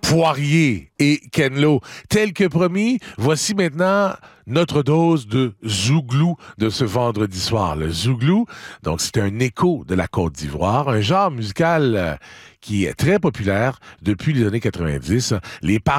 Poirier et Ken Lo. Tel que promis, voici maintenant notre dose de zouglou de ce vendredi soir. Le zouglou, donc c'est un écho de la Côte d'Ivoire, un genre musical qui est très populaire depuis les années 90. Les